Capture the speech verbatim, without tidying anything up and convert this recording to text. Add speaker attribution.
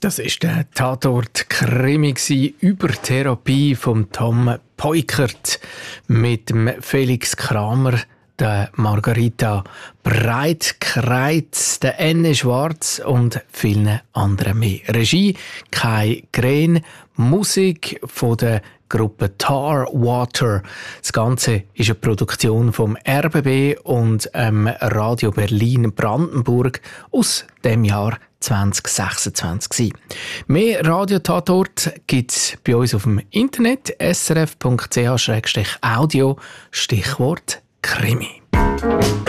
Speaker 1: Das ist der Tatort-Krimi über Therapie von Tom Peukert mit dem Felix Kramer, der Margarita Breitkreuz, der Enne Schwarz und vielen anderen mehr. Regie Kai Green, Musik von der Gruppe Tar Water. Das Ganze ist eine Produktion vom R B B und ähm, Radio Berlin Brandenburg aus dem Jahr zwanzig sechsundzwanzig. Mehr Radio-Tatort gibt es bei uns auf dem Internet s r f punkt c h slash audio, Stichwort Krimi.